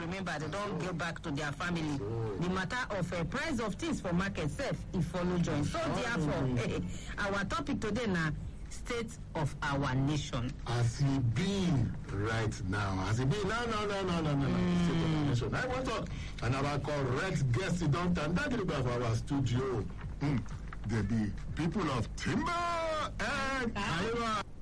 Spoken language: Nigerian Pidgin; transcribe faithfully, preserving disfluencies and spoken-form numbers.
remember they don't go back to their family. The matter of uh, price of things for market self, if follow join. So therefore, our topic today now, state of our nation. As he be right now, as he be no, no, no, no, no, no, mm. state of our nation. I want to, and our correct guest, don't and that will be of our studio. Mm. The, the people of Timber and Iowa.